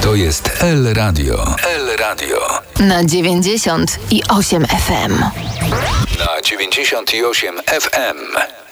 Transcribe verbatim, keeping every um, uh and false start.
To jest L Radio. L Radio. Na dziewięćdziesiąt i osiem F M. Na dziewięćdziesiąt i osiem F M.